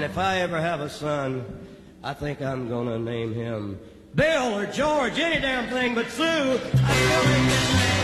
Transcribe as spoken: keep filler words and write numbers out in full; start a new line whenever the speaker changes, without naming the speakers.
if I ever have a son, I think I'm gonna name him Bill or George, any damn thing but Sue. I still ain't getting married.